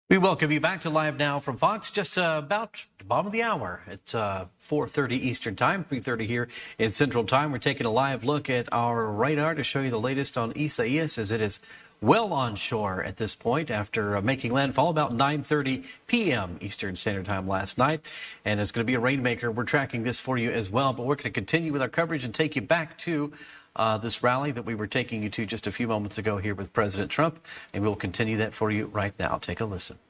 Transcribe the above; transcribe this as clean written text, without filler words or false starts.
We welcome you back to Live Now from Fox, just about the bottom of the hour. It's 4:30 Eastern Time, 3:30 here in Central Time. We're taking a live look at our radar to show you the latest on Isaias as it is well on shore at this point after making landfall about 9:30 p.m. Eastern Standard Time last night. And it's going to be a rainmaker. We're tracking this for you as well, but we're going to continue with our coverage and take you back to this rally that we were taking you to just a few moments ago here with President Trump, and we'll continue that for you right now. Take a listen.